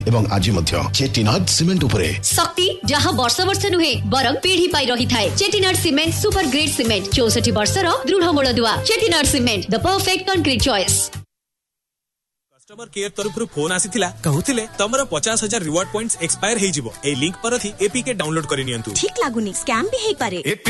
एवं आज मध्य चेटीनाड सीमेंट उपरे शक्ति जहाँ वर्ष वर्ष नुहे बरं पीढ़ी पाई रही थाए। Chettinad cement super grade cement 64 वर्षर दृढ़ मूलदुआ। Chettinad cement the perfect concrete choice. Customer care तरफ फोन आसीथिला कहउथिले तमरो 50,000 रिवार्ड पॉइंट्स एक्सपायर हे जिवो। ए लिंक पर थी एपीके डाउनलोड करि नियंतु। ठीक लागुनी स्कैम भी हे पारे।